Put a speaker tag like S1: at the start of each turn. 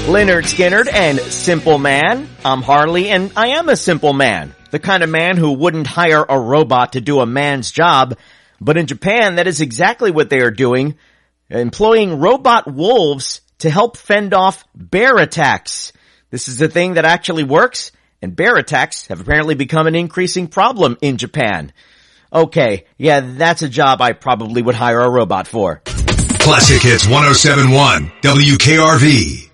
S1: Lynyrd Skynyrd and Simple Man. I'm Harley, and I am a simple man. The kind of man who wouldn't hire a robot to do a man's job. But in Japan, that is exactly what they are doing. Employing robot wolves to help fend off bear attacks. This is a thing that actually works, and bear attacks have apparently become an increasing problem in Japan. Okay, yeah, that's a job I probably would hire a robot for.
S2: Classic Hits 107.1 WKRV.